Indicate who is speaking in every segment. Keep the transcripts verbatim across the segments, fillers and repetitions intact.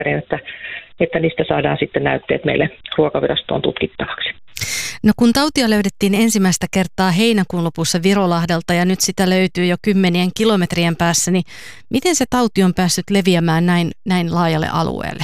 Speaker 1: että, että niistä saadaan sitten näytteet meille Ruokavirastoon tutkittavaksi.
Speaker 2: No kun tautia löydettiin ensimmäistä kertaa heinäkuun lopussa Virolahdelta ja nyt sitä löytyy jo kymmenien kilometrien päässä, niin miten se tauti on päässyt leviämään näin, näin laajalle alueelle?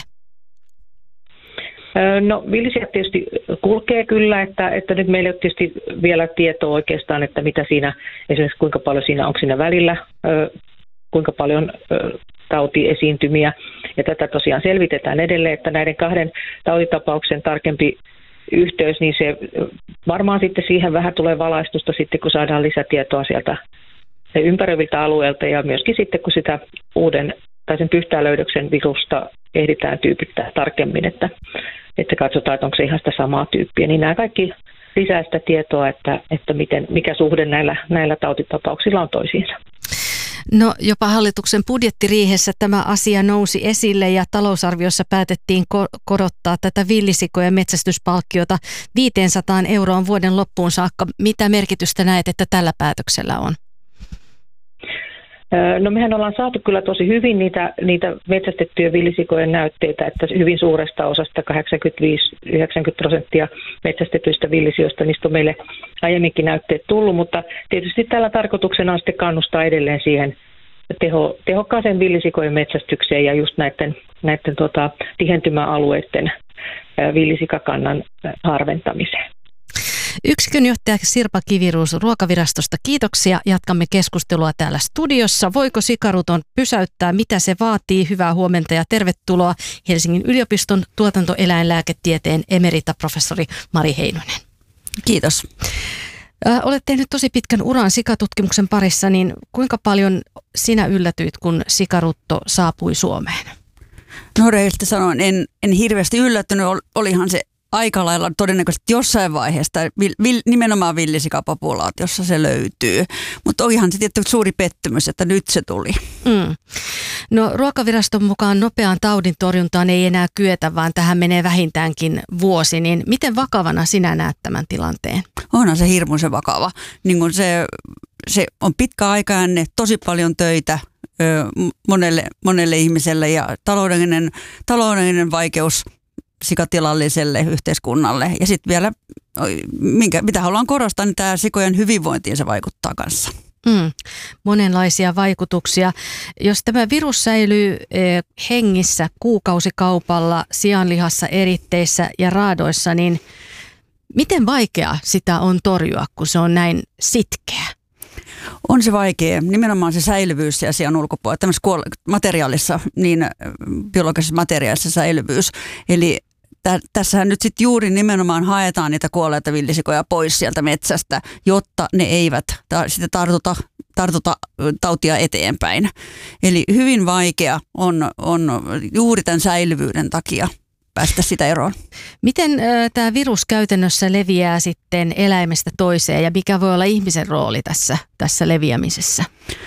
Speaker 1: No villisijat tietysti kulkee kyllä, että, että nyt meillä ei ole tietysti vielä tietoa oikeastaan, että mitä siinä, esimerkiksi kuinka paljon siinä, onko siinä välillä, kuinka paljon tautiesiintymiä. Ja tätä tosiaan selvitetään edelleen, että näiden kahden tautitapauksen tarkempi yhteys, niin se varmaan sitten siihen vähän tulee valaistusta sitten, kun saadaan lisätietoa sieltä ympäröiviltä alueilta ja myöskin sitten, kun sitä uuden tai sen pyhtälöydöksen virusta ehditään tyypittää tarkemmin, että, että katsotaan, että onko se ihan sitä samaa tyyppiä. Niin nämä kaikki lisää sitä tietoa, että, että miten, mikä suhde näillä, näillä tautitapauksilla on toisiinsa.
Speaker 2: No jopa hallituksen budjettiriihessä tämä asia nousi esille ja talousarviossa päätettiin ko- korottaa tätä villisikojen metsästyspalkkiota viisisataa euroon vuoden loppuun saakka. Mitä merkitystä näet, että tällä päätöksellä on?
Speaker 1: No mehän ollaan saatu kyllä tosi hyvin niitä, niitä metsästettyjä villisikojen näytteitä, että hyvin suuresta osasta kahdeksankymmentäviisi yhdeksänkymmentä prosenttia metsästetyistä villisioista, niistä on meille aiemminkin näytteet tullut, mutta tietysti tällä tarkoituksena on sitten kannustaa edelleen siihen teho, tehokkaaseen villisikojen metsästykseen ja just näiden, näiden tota, tihentymäalueiden villisikakannan harventamiseen.
Speaker 2: Yksikön johtaja Sirpa Kiviruus Ruokavirastosta, kiitoksia. Jatkamme keskustelua täällä studiossa. Voiko sikaruton pysäyttää? Mitä se vaatii? Hyvää huomenta ja tervetuloa Helsingin yliopiston tuotantoeläinlääketieteen emeritaprofessori Mari Heinonen.
Speaker 3: Kiitos.
Speaker 2: Äh, olet tehnyt tosi pitkän uran sikatutkimuksen parissa, niin kuinka paljon sinä yllätyit, kun sikarutto saapui Suomeen?
Speaker 3: No rehellisesti sanoen, en, en hirveästi yllättynyt. Olihan se aika lailla todennäköisesti jossain vaiheessa, vil, vil, nimenomaan villisikapopulaatiossa se löytyy. Mutta olihan se tietysti suuri pettymys, että nyt se tuli.
Speaker 2: Mm. No Ruokaviraston mukaan nopeaan taudin torjuntaan ei enää kyetä, vaan tähän menee vähintäänkin vuosi. Niin miten vakavana sinä näet tämän tilanteen?
Speaker 3: Onhan se hirmuisen vakava. Niin kun se, se on pitkä aikaanne, tosi paljon töitä ö, monelle, monelle ihmiselle ja taloudellinen, taloudellinen vaikeus sikatilalliselle yhteiskunnalle. Ja sitten vielä, minkä, mitä haluan korostaa, niin tämä sikojen hyvinvointiin se vaikuttaa kanssa.
Speaker 2: Mm, monenlaisia vaikutuksia. Jos tämä virus säilyy eh, hengissä kuukausikaupalla, sianlihassa, eritteissä ja raadoissa, niin miten vaikea sitä on torjua, kun se on näin sitkeä?
Speaker 3: On se vaikea. Nimenomaan se säilyvyys ja sian ulkopuolella. Tämmöisessä materiaalissa, niin biologisessa materiaalissa säilyvyys. Eli tä, tässähän nyt sitten juuri nimenomaan haetaan niitä kuolleita villisikoja pois sieltä metsästä, jotta ne eivät ta, sitä tartuta, tartuta tautia eteenpäin. Eli hyvin vaikea on, on juuri tämän säilyvyyden takia päästä sitä eroon.
Speaker 2: Miten äh, tämä virus käytännössä leviää sitten eläimestä toiseen ja mikä voi olla ihmisen rooli tässä, tässä leviämisessä?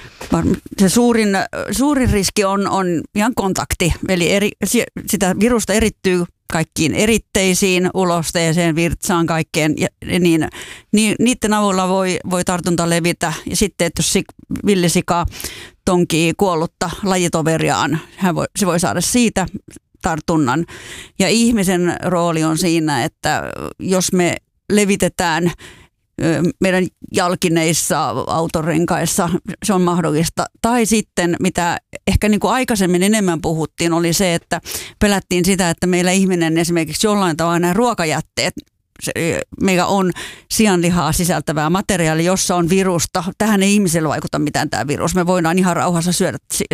Speaker 3: Se suurin, suurin riski on, on ihan kontakti, eli eri, sitä virusta erittyy kaikkiin eritteisiin, ulosteeseen, virtsaan, kaikkeen, ja niin, niin niiden avulla voi, voi tartunta levitä. Ja sitten, että jos villisika tonkii kuollutta lajitoveriaan, hän voi, se voi saada siitä tartunnan. Ja ihmisen rooli on siinä, että jos me levitetään meidän jalkineissa, autorenkaissa, se on mahdollista. Tai sitten, mitä ehkä niin kuin aikaisemmin enemmän puhuttiin, oli se, että pelättiin sitä, että meillä ihminen esimerkiksi jollain tavalla nämä ruokajätteet, meillä on sianlihaa sisältävää materiaalia, jossa on virusta. Tähän ei ihmiselle vaikuta mitään tämä virus. Me voidaan ihan rauhassa syödä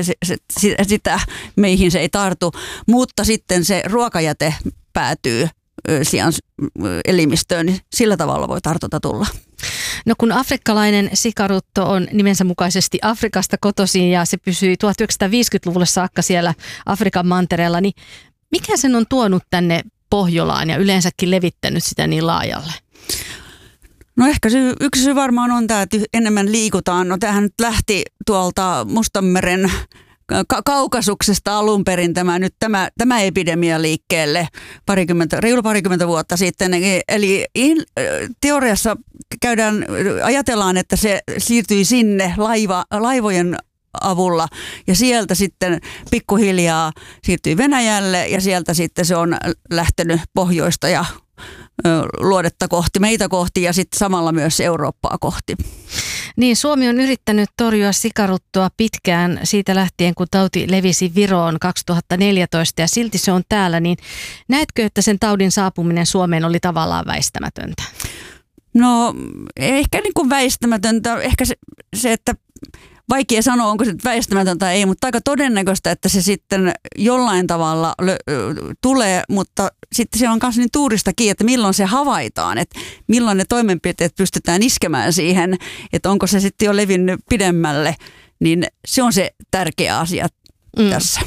Speaker 3: sitä, meihin se ei tartu. Mutta sitten se ruokajäte päätyy sian elimistöön, niin sillä tavalla voi tartunta tulla.
Speaker 2: No kun afrikkalainen sikarutto on nimensä mukaisesti Afrikasta kotoisin ja se pysyi tuhatyhdeksänsataaviisikymmentäluvulle saakka siellä Afrikan mantereella, niin mikä sen on tuonut tänne Pohjolaan ja yleensäkin levittänyt sitä niin laajalle?
Speaker 3: No ehkä syy, yksi syy varmaan on tämä, että enemmän liikutaan. No tämähän nyt lähti tuolta Mustanmeren ka- kaukasuksesta alun perin tämä, nyt tämä, tämä epidemia liikkeelle parikymmentä, reilu parikymmentä vuotta sitten. Eli in, teoriassa käydään, ajatellaan, että se siirtyi sinne laiva, laivojen avulla. Ja sieltä sitten pikkuhiljaa siirtyi Venäjälle ja sieltä sitten se on lähtenyt pohjoista ja luodetta kohti, meitä kohti ja sitten samalla myös Eurooppaa kohti.
Speaker 2: Niin, Suomi on yrittänyt torjua sikaruttoa pitkään siitä lähtien, kun tauti levisi Viroon kaksituhattaneljätoista ja silti se on täällä. Niin näetkö, että sen taudin saapuminen Suomeen oli tavallaan väistämätöntä?
Speaker 3: No ehkä niin kuin väistämätöntä, ehkä se, se että vaikea sanoa, onko se väistämätöntä tai ei, mutta aika todennäköistä, että se sitten jollain tavalla lö- tulee, mutta sitten se on myös niin tuurista kiinni, että milloin se havaitaan, että milloin ne toimenpiteet pystytään iskemään siihen, että onko se sitten jo levinnyt pidemmälle, niin se on se tärkeä asia mm. tässä.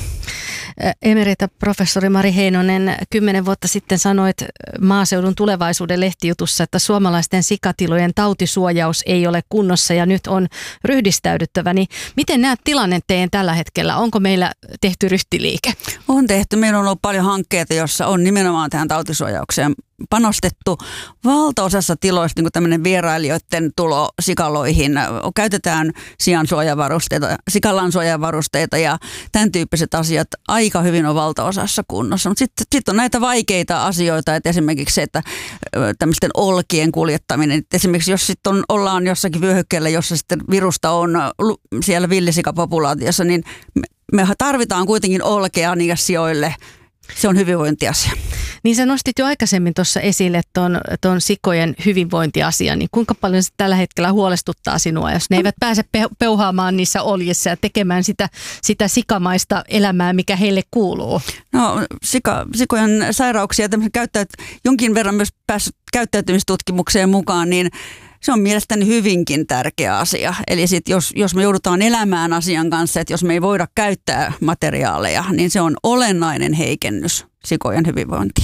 Speaker 2: Emerita-professori Mari Heinonen, kymmenen vuotta sitten sanoit Maaseudun Tulevaisuuden lehtijutussa, että suomalaisten sikatilojen tautisuojaus ei ole kunnossa ja nyt on ryhdistäydyttävä. Niin miten näet tilanteen tällä hetkellä? Onko meillä tehty ryhtiliike?
Speaker 3: On tehty. Meillä on ollut paljon hankkeita, joissa on nimenomaan tähän tautisuojaukseen panostettu. Valtaosassa tiloista niin kuin tämmöinen vierailijoiden tulo sikaloihin. Käytetään siansuojavarusteita, sikalansuojavarusteita ja tämän tyyppiset asiat aika hyvin on valtaosassa kunnossa. Mutta sitten sit on näitä vaikeita asioita, että esimerkiksi se, että tämmöisten olkien kuljettaminen. Että esimerkiksi jos sitten on, ollaan jossakin vyöhykkeellä, jossa sitten virusta on siellä villisikapopulaatiossa, niin me tarvitaan kuitenkin olkea niille sijoille. Se on hyvinvointiasia.
Speaker 2: Niin sä nostit jo aikaisemmin tuossa esille ton, ton sikojen hyvinvointiasian, niin kuinka paljon se tällä hetkellä huolestuttaa sinua, jos ne eivät pääse peuhaamaan niissä oljissa ja tekemään sitä, sitä sikamaista elämää, mikä heille kuuluu?
Speaker 3: No sika, sikojen sairauksia käyttäyt, jonkin verran myös päässyt käyttäytymistutkimukseen mukaan, niin se on mielestäni hyvinkin tärkeä asia. Eli sit jos, jos me joudutaan elämään asian kanssa, että jos me ei voida käyttää materiaaleja, niin se on olennainen heikennys sikojen hyvinvointiin.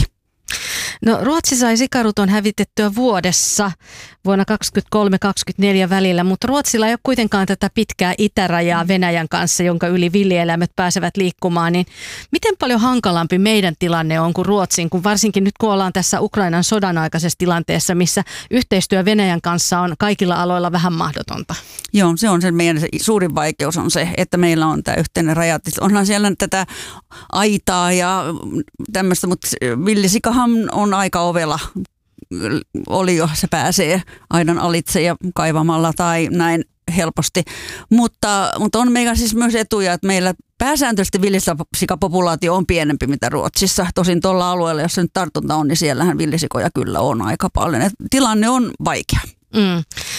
Speaker 2: No Ruotsi sai sikaruton hävitettyä vuodessa vuonna kaksikymmentäkolme kaksikymmentäneljä välillä, mutta Ruotsilla ei ole kuitenkaan tätä pitkää itärajaa Venäjän kanssa, jonka yli villieläimet pääsevät liikkumaan. Niin miten paljon hankalampi meidän tilanne on kuin Ruotsin, kun varsinkin nyt kun ollaan tässä Ukrainan sodan aikaisessa tilanteessa, missä yhteistyö Venäjän kanssa on kaikilla aloilla vähän mahdotonta?
Speaker 3: Joo, se on se meidän se suurin vaikeus on se, että meillä on tämä yhteinen raja. Onhan siellä tätä aitaa ja tämmöistä, mutta villisikahan on aika ovela oli jo, se pääsee aidan alitse ja kaivamalla tai näin helposti. Mutta, mutta on meillä siis myös etuja, että meillä pääsääntöisesti villisikapopulaatio on pienempi mitä Ruotsissa. Tosin tuolla alueella, jos se nyt tartunta on, niin siellähän villisikoja kyllä on aika paljon. Et tilanne on vaikea.
Speaker 2: Mm.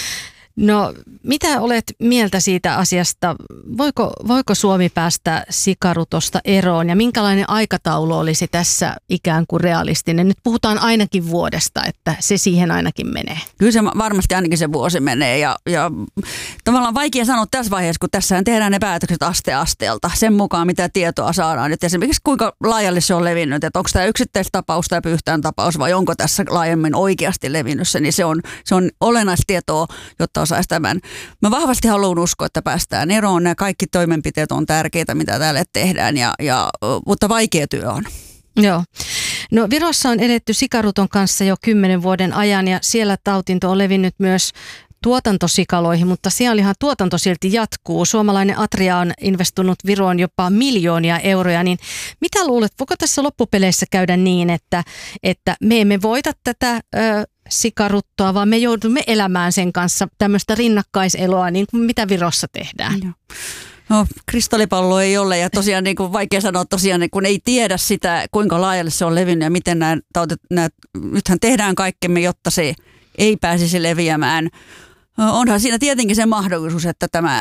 Speaker 2: No, mitä olet mieltä siitä asiasta? Voiko, voiko Suomi päästä sikarutosta eroon ja minkälainen aikataulu olisi tässä ikään kuin realistinen? Nyt puhutaan ainakin vuodesta, että se siihen ainakin menee.
Speaker 3: Kyllä se varmasti ainakin se vuosi menee ja, ja tavallaan vaikea sanoa tässä vaiheessa, kun tässähän tehdään ne päätökset aste asteelta sen mukaan, mitä tietoa saadaan. Nyt esimerkiksi kuinka laajalle se on levinnyt, että onko tämä yksittäistapaus tai pyhtään tapaus vai onko tässä laajemmin oikeasti levinnyt se, niin se on, se on olennaista tietoa, jotta osaisi tämän. Mä vahvasti haluan uskoa, että päästään eroon. Nämä kaikki toimenpiteet on tärkeitä, mitä täällä tehdään, ja, ja, mutta vaikea työ on.
Speaker 2: Joo. No Virossa on edetty sikaruton kanssa jo kymmenen vuoden ajan, ja siellä tautinto on levinnyt myös tuotantosikaloihin, mutta sianlihan tuotanto silti jatkuu. Suomalainen Atria on investoinut Viroon jopa miljoonia euroja, niin mitä luulet, voiko tässä loppupeleissä käydä niin, että, että me emme voita tätä ö, sikaruttoa, vaan me joudumme elämään sen kanssa tämmöistä rinnakkaiseloa, niin kuin mitä Virossa tehdään? Joo.
Speaker 3: No, kristallipallo ei ole ja tosiaan niin kuin vaikea sanoa tosiaan, niin kun ei tiedä sitä, kuinka laajalle se on levinnyt ja miten nämä tautit, nämä, nythän tehdään kaikkemme, jotta se ei pääsisi leviämään. Onhan siinä tietenkin se mahdollisuus, että tämä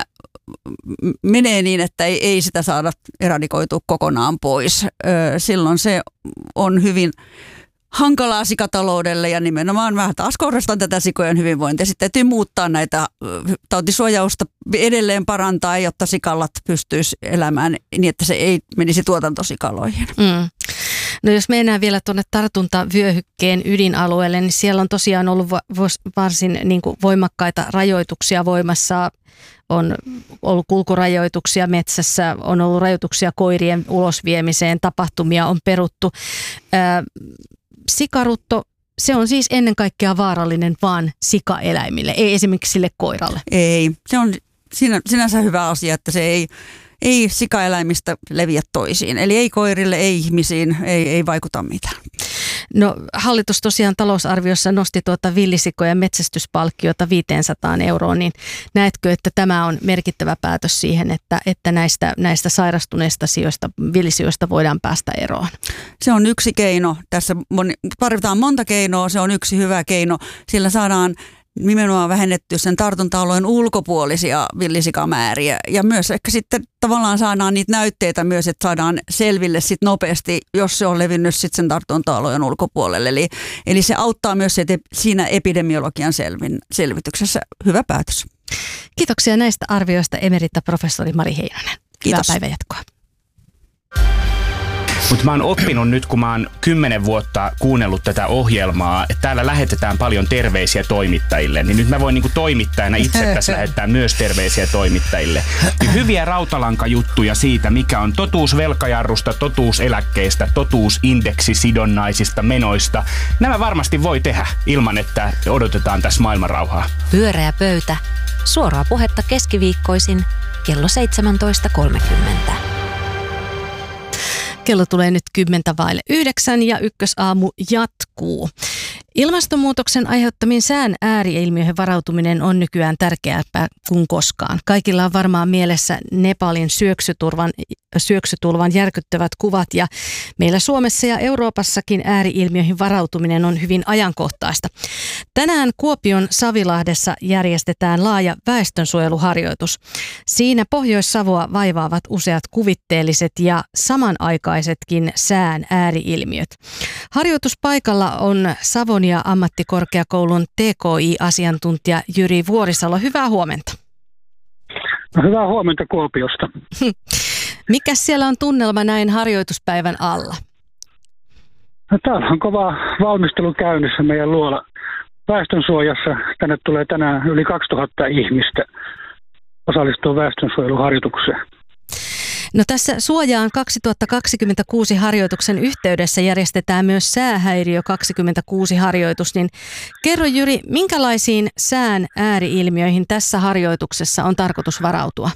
Speaker 3: menee niin, että ei, ei sitä saada eradikoitua kokonaan pois. Silloin se on hyvin hankalaa sikataloudelle ja nimenomaan vähän taas korostan tätä sikojen hyvinvointia. Sitten täytyy muuttaa näitä tautisuojausta edelleen parantaa, jotta sikalat pystyisi elämään niin, että se ei menisi tuotantosikaloihin. Mm.
Speaker 2: No jos mennään vielä tuonne tartuntavyöhykkeen ydinalueelle, niin siellä on tosiaan ollut varsin niin kuin voimakkaita rajoituksia voimassa. On ollut kulkurajoituksia metsässä, on ollut rajoituksia koirien ulosviemiseen, tapahtumia on peruttu. Ää, sikarutto, se on siis ennen kaikkea vaarallinen vaan sikaeläimille, ei esimerkiksi sille koiralle.
Speaker 3: Ei, se on siinä, sinänsä hyvä asia, että se ei, ei sikaeläimistä leviä toisiin. Eli ei koirille, ei ihmisiin, ei, ei vaikuta mitään.
Speaker 2: No hallitus tosiaan talousarviossa nosti tuota villisikojen metsästyspalkkiota viisisataa euroa, niin näetkö, että tämä on merkittävä päätös siihen, että, että näistä, näistä sairastuneista sioista, villisioista voidaan päästä eroon?
Speaker 3: Se on yksi keino. Tässä tarvitaan monta keinoa, se on yksi hyvä keino. Sillä saadaan nimenomaan vähennetty sen tartunta-alueen ulkopuolisia villisikamääriä ja myös ehkä sitten tavallaan saadaan niitä näytteitä myös, että saadaan selville sit nopeasti, jos se on levinnyt sit sen tartunta-alueen ulkopuolelle. Eli, eli se auttaa myös sit siinä epidemiologian selvin, selvityksessä. Hyvä päätös.
Speaker 2: Kiitoksia näistä arvioista emeritaprofessori Mari Heinonen.
Speaker 3: Kiitos.
Speaker 2: Hyvää päivänjatkoa.
Speaker 4: Mutta mä oon oppinut nyt, kun mä oon kymmenen vuotta kuunnellut tätä ohjelmaa, että täällä lähetetään paljon terveisiä toimittajille, niin nyt mä voin niinku toimittajana itse tässä lähettää myös terveisiä toimittajille. Hyviä rautalankajuttuja siitä, mikä on totuus velkajarrusta, totuus eläkkeistä, totuus indeksisidonnaisista menoista. Nämä varmasti voi tehdä ilman, että odotetaan tässä maailmanrauhaa.
Speaker 5: Pyöreä pöytä. Suoraa puhetta keskiviikkoisin kello seitsemäntoista kolmekymmentä.
Speaker 2: Kello tulee nyt kymmentä vaille yhdeksän ja ykkösaamu jatkuu. Ilmastonmuutoksen aiheuttamiin sään ääriilmiöihin varautuminen on nykyään tärkeämpää kuin koskaan. Kaikilla on varmaan mielessä Nepalin syöksyturvan, syöksytulvan järkyttävät kuvat ja meillä Suomessa ja Euroopassakin ääriilmiöihin varautuminen on hyvin ajankohtaista. Tänään Kuopion Savilahdessa järjestetään laaja väestönsuojeluharjoitus. Siinä Pohjois-Savoa vaivaavat useat kuvitteelliset ja samanaikaisetkin sään ääriilmiöt. Harjoituspaikalla on Savonia ammattikorkeakoulun T K I-asiantuntija Jyri Vuorisalo. Hyvää huomenta.
Speaker 6: No, hyvää huomenta Kuopiosta.
Speaker 2: Mikäs siellä on tunnelma näin harjoituspäivän alla?
Speaker 6: No, täällä on kova valmistelu käynnissä meidän luola väestönsuojassa. Tänne tulee tänään yli kaksituhatta ihmistä osallistuu väestönsuojeluharjoitukseen.
Speaker 2: No tässä Suojaan kaksituhattakaksikymmentäkuusi harjoituksen yhteydessä järjestetään myös Säähäiriö kaksikymmentäkuusi harjoitus, niin kerro Jyri, minkälaisiin sään ääriilmiöihin tässä harjoituksessa on tarkoitus varautua?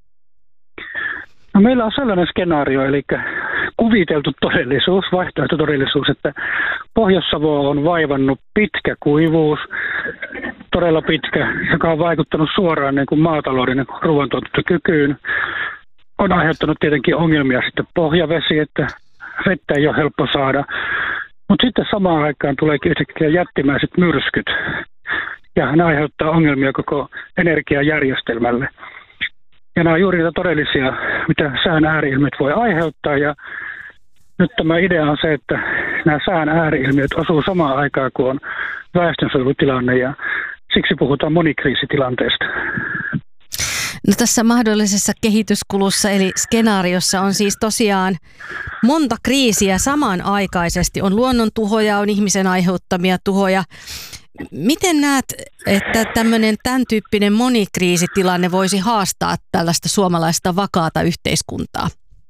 Speaker 6: No, meillä on sellainen skenaario, eli kuviteltu todellisuus, vaihtoehtotodellisuus, että Pohjois-Savoa on vaivannut pitkä kuivuus, todella pitkä, joka on vaikuttanut suoraan niin kuin maatalouden ruoantuotantokykyyn. On aiheuttanut tietenkin ongelmia sitten pohjavesi, että vettä ei ole helppo saada. Mutta sitten samaan aikaan tuleekin yhtäkkiä jättimäiset myrskyt. Ja ne aiheuttaa ongelmia koko energiajärjestelmälle. Ja nämä on juuri niitä todellisia, mitä sään ääriilmiöt voi aiheuttaa. Ja nyt tämä idea on se, että nämä sään ääriilmiöt osuu samaan aikaan, kun on väestönsuojelutilanne. Ja siksi puhutaan monikriisitilanteesta.
Speaker 2: No tässä mahdollisessa kehityskulussa eli skenaariossa on siis tosiaan monta kriisiä samanaikaisesti. On luonnontuhoja, on ihmisen aiheuttamia tuhoja. Miten näet, että tämmöinen tämän tyyppinen monikriisitilanne voisi haastaa tällaista suomalaista vakaata yhteiskuntaa?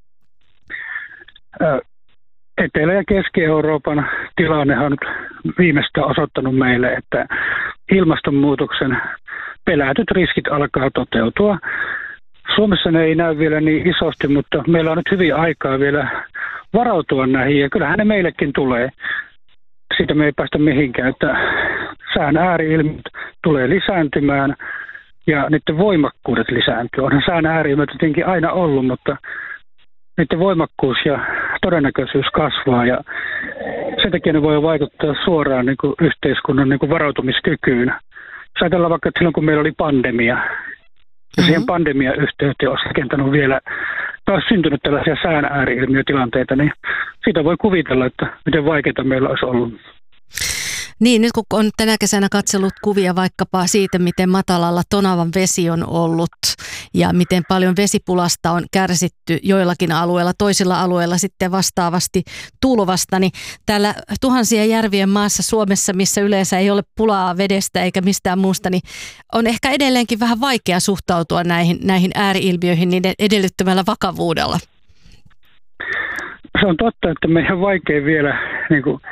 Speaker 6: Etelä- ja Keski-Euroopan tilannehan on nyt viimeistä osoittanut meille, että ilmastonmuutoksen pelätyt riskit alkaa toteutua. Suomessa ne ei näy vielä niin isosti, mutta meillä on nyt hyvin aikaa vielä varautua näihin, ja kyllähän ne meillekin tulee. Siitä me ei päästä mihinkään, että sään ääriilmiöt tulee lisääntymään ja niiden voimakkuudet lisääntyy. Onhan sään ääriilmiöt tietenkin aina ollut, mutta niiden voimakkuus ja todennäköisyys kasvaa ja sen takia ne voi vaikuttaa suoraan niin kuin yhteiskunnan niin kuin varautumiskykyyn. Jos ajatellaan vaikka, että silloin kun meillä oli pandemia, ja siihen pandemian yhteyteen olisi rakentanut vielä, tai olisi syntynyt tällaisia sään ääriilmiötilanteita, niin siitä voi kuvitella, että miten vaikeaa meillä olisi ollut.
Speaker 2: Niin, nyt kun on tänä kesänä katsellut kuvia vaikkapa siitä, miten matalalla Tonavan vesi on ollut ja miten paljon vesipulasta on kärsitty joillakin alueilla, toisilla alueilla sitten vastaavasti tulvasta, niin täällä tuhansien järvien maassa Suomessa, missä yleensä ei ole pulaa vedestä eikä mistään muusta, niin on ehkä edelleenkin vähän vaikea suhtautua näihin, näihin ääriilmiöihin niiden edellyttämällä vakavuudella.
Speaker 6: Se on totta, että meidän on vaikea vielä niin kuin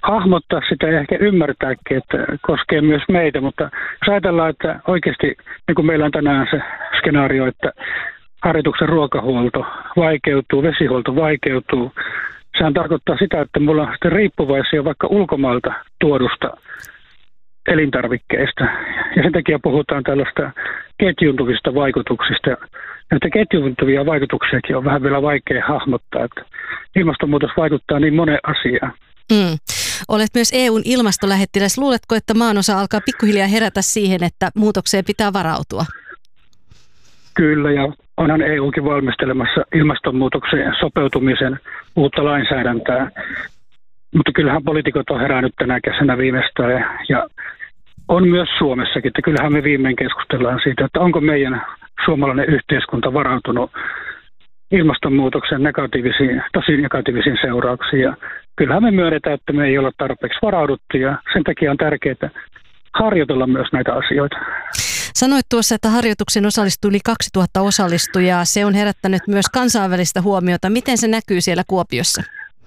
Speaker 6: hahmottaa sitä ja ehkä ymmärtääkin, että koskee myös meitä, mutta jos ajatellaan, että oikeasti, niin kuin meillä on tänään se skenaario, että harjoituksen ruokahuolto vaikeutuu, vesihuolto vaikeutuu, sehän tarkoittaa sitä, että mulla on sitten riippuvaisia vaikka ulkomailta tuodusta elintarvikkeista. Ja sen takia puhutaan tällaista ketjuuntuvista vaikutuksista. Näitä ketjuuntuvia vaikutuksiakin on vähän vielä vaikea hahmottaa, että ilmastonmuutos vaikuttaa niin moneen asiaan.
Speaker 2: Mm. Olet myös E U:n ilmastolähettiläs. Luuletko, että maanosa alkaa pikkuhiljaa herätä siihen, että muutokseen pitää varautua?
Speaker 6: Kyllä, ja onhan E U:kin valmistelemassa ilmastonmuutokseen sopeutumisen uutta lainsäädäntöä. Mutta kyllähän poliitikot on herännyt tänä kesänä viimeistään ja on myös Suomessakin, että kyllähän me viimein keskustellaan siitä, että onko meidän suomalainen yhteiskunta varautunut ilmastonmuutoksen negatiivisiin, tosi negatiivisiin seurauksiin. Ja kyllähän me myönnetään, että me ei olla tarpeeksi varauduttu ja sen takia on tärkeää harjoitella myös näitä asioita.
Speaker 2: Sanoit tuossa, että harjoituksen osallistui yli kaksituhatta osallistujaa. Se on herättänyt myös kansainvälistä huomiota. Miten se näkyy siellä Kuopiossa?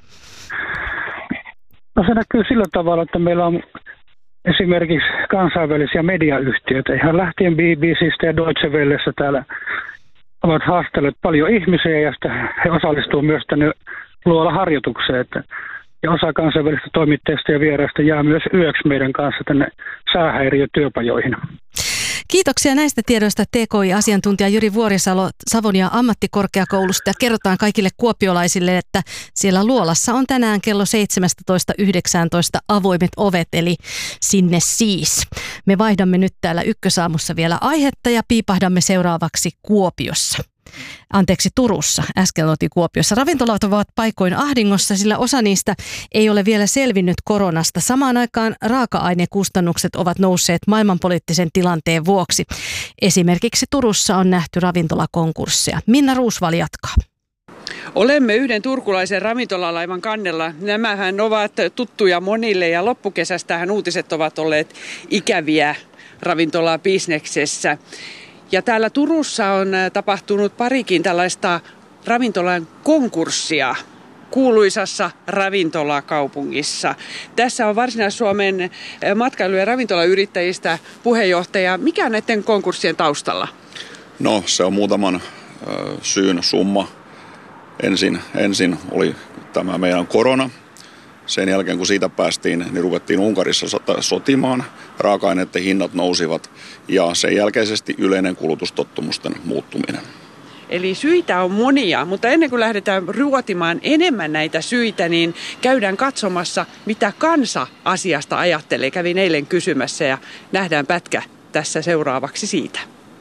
Speaker 6: No se näkyy sillä tavalla, että meillä on esimerkiksi kansainvälisiä mediayhtiöitä. Ihan lähtien B B C:stä ja Deutsche Wellessä täällä ovat haastelleet paljon ihmisiä ja he osallistuvat myös tänne luola-harjoitukseen. Että ja osa kansainvälisistä toimittajista ja vieraista jää myös yöksi meidän kanssa tänne säähäiriötyöpajoihin.
Speaker 2: Kiitoksia näistä tiedoista T K I-asiantuntija Jyri Vuorisalo Savonia ammattikorkeakoulusta ja kerrotaan kaikille kuopiolaisille, että siellä luolassa on tänään kello seitsemästätoista yhdeksääntoista avoimet ovet, eli sinne siis. Me vaihdamme nyt täällä Ykkösaamussa vielä aihetta ja piipahdamme seuraavaksi Kuopiossa. Anteeksi, Turussa. Äsken oltiin Kuopiossa. Ravintolat ovat paikoin ahdingossa, sillä osa niistä ei ole vielä selvinnyt koronasta. Samaan aikaan raaka-ainekustannukset ovat nousseet maailmanpoliittisen tilanteen vuoksi. Esimerkiksi Turussa on nähty ravintolakonkursseja. Minna Ruusval jatkaa.
Speaker 7: Olemme yhden turkulaisen ravintolalaivan kannella. Nämähän ovat tuttuja monille ja loppukesästähän uutiset ovat olleet ikäviä ravintolabisneksessä. Ja täällä Turussa on tapahtunut parikin tällaista ravintolan konkurssia kuuluisassa ravintolakaupungissa. Tässä on Varsinais-Suomen matkailu- ja ravintolayrittäjistä puheenjohtaja. Mikä on näiden konkurssien taustalla?
Speaker 8: No se on muutaman syyn summa. Ensin, ensin oli tämä meidän korona. Sen jälkeen kun siitä päästiin, niin ruvettiin Unkarissa sotimaan. Raaka-aineiden hinnat nousivat ja sen jälkeisesti yleinen kulutustottumusten muuttuminen.
Speaker 7: Eli syitä on monia, mutta ennen kuin lähdetään ruotimaan enemmän näitä syitä, niin käydään katsomassa, mitä kansa asiasta ajattelee. Kävin eilen kysymässä ja nähdään pätkä tässä seuraavaksi siitä.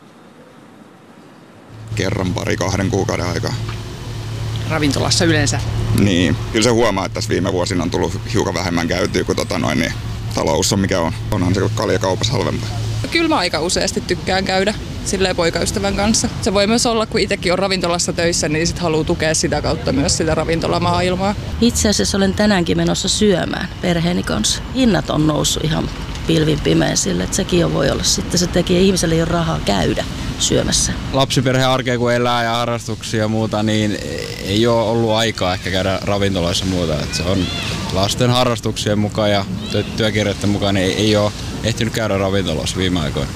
Speaker 9: Kerran pari kahden kuukauden aikaa.
Speaker 7: Ravintolassa yleensä?
Speaker 9: Niin, kyllä se huomaa, että tässä viime vuosina on tullut hiukan vähemmän käytyä, kun tota noin, niin talous on mikä on. Onhan se kaljakaupassa halvempaa.
Speaker 10: Kyllä mä aika useasti tykkään käydä silleen poikaystävän kanssa. Se voi myös olla, kun itsekin on ravintolassa töissä, niin sit haluaa tukea sitä kautta myös sitä ravintolamaailmaa.
Speaker 11: Itse asiassa olen tänäänkin menossa syömään perheeni kanssa. Hinnat on noussut ihan pilvin pimeän sille, että sekin jo voi olla. Sitten se tekee ihmiselle jo rahaa käydä syömässä.
Speaker 12: Lapsiperheen arkea kun elää ja harrastuksia ja muuta, niin ei ole ollut aikaa ehkä käydä ravintoloissa muuta. Että se on lasten harrastuksien mukaan ja työkirjoiden mukaan niin ei, ei ole ehtinyt käydä ravintoloissa viime aikoina.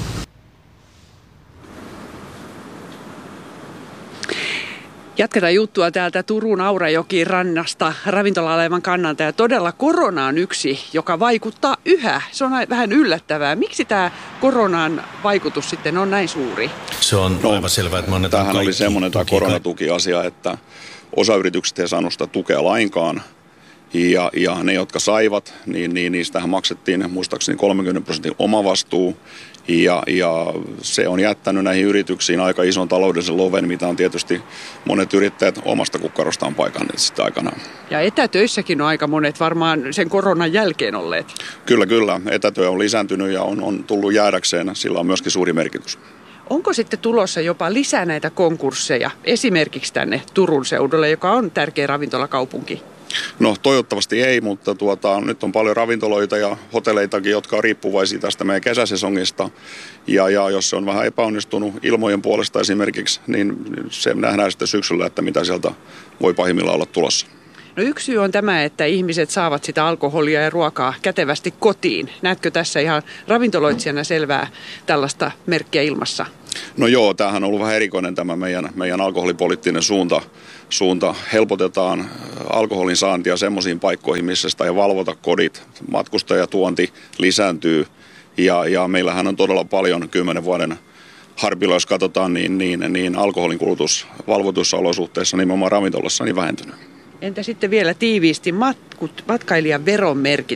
Speaker 7: Jatketaan juttua täältä Turun Aurajoki rannasta ravintola-alaivan kannalta. Ja todella korona on yksi, joka vaikuttaa yhä. Se on vähän yllättävää. Miksi tämä koronan vaikutus sitten on näin suuri?
Speaker 13: Se on no, aivan selvää, että me annetaan
Speaker 8: tämähän oli semmoinen tämä koronatukiasia, että osa yrityksistä ei saanut sitä tukea lainkaan. Ja, ja ne, jotka saivat, niin, niin niistähän maksettiin muistaakseni kolmekymmentä prosentin omavastuu. Ja, ja se on jättänyt näihin yrityksiin aika ison taloudellisen loven, mitä on tietysti monet yrittäjät omasta kukkarostaan paikanneet sitä aikanaan.
Speaker 7: Ja etätöissäkin on aika monet varmaan sen koronan jälkeen olleet.
Speaker 8: Kyllä, kyllä. Etätyö on lisääntynyt ja on, on tullut jäädäkseen. Sillä on myöskin suuri merkitys.
Speaker 7: Onko sitten tulossa jopa lisää näitä konkursseja, esimerkiksi tänne Turun seudulle, joka on tärkeä ravintolakaupunki?
Speaker 8: No toivottavasti ei, mutta tuota, nyt on paljon ravintoloita ja hotelleitakin, jotka on riippuvaisia tästä meidän kesäsesongista. Ja, ja jos se on vähän epäonnistunut ilmojen puolesta esimerkiksi, niin se nähdään sitten syksyllä, että mitä sieltä voi pahimmillaan olla tulossa.
Speaker 7: No yksi syy on tämä, että ihmiset saavat sitä alkoholia ja ruokaa kätevästi kotiin. Näetkö tässä ihan ravintoloitsijana selvää tällaista merkkiä ilmassa?
Speaker 8: No joo, tämähän on ollut vähän erikoinen tämä meidän, meidän alkoholipoliittinen suunta. suunta. Helpotetaan alkoholin saantia semmoisiin paikkoihin, missä sitä ei valvota kodit. Matkustajatuonti lisääntyy ja, ja meillähän on todella paljon kymmenen vuoden harpilla, jos katsotaan, niin, niin, niin alkoholin kulutus valvotuissa olosuhteissa nimenomaan ravintolassa niin vähentynyt.
Speaker 7: Entä sitten vielä tiiviisti matkut, matkailijan veron merkitys?